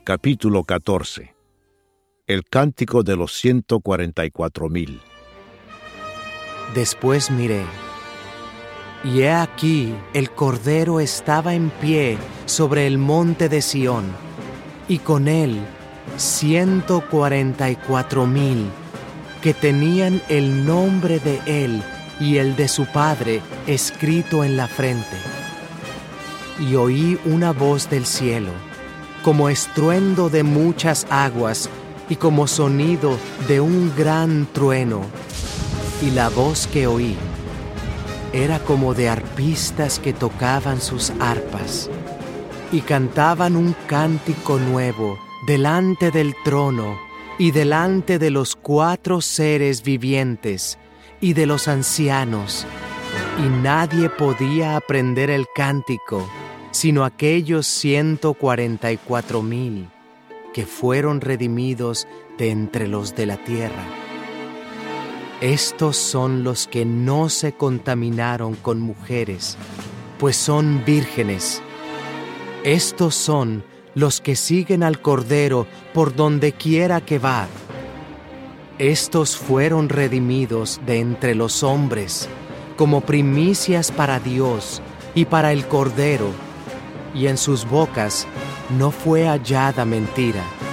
Capítulo 14. El cántico de los 144,000. Después miré, y he aquí el Cordero estaba en pie sobre el monte de Sión, y con él 144,000 que tenían el nombre de él y el de su Padre escrito en la frente. Y oí una voz del cielo, como estruendo de muchas aguas y como sonido de un gran trueno. Y la voz que oí era como de arpistas que tocaban sus arpas y cantaban un cántico nuevo delante del trono y delante de los 4 seres vivientes y de los ancianos. Y nadie podía aprender el cántico sino aquellos 144,000 que fueron redimidos de entre los de la tierra. Estos son los que no se contaminaron con mujeres, pues son vírgenes. Estos son los que siguen al Cordero por donde quiera que va. Estos fueron redimidos de entre los hombres, como primicias para Dios y para el Cordero, y en sus bocas no fue hallada mentira.